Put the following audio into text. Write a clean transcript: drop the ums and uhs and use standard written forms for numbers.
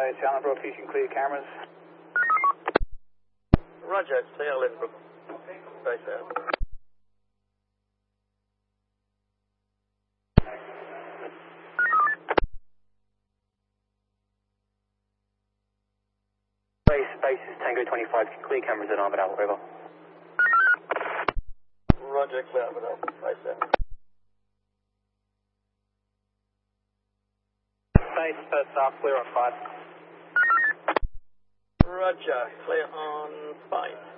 Base, Allen Brook, you can clear cameras. Roger, clear Allen Brook. Base out. Base is Tango 25, clear cameras at Armidale, over. Roger, clear Armidale. Base out. Base, first half, clear on 5. Roger, clear on 5.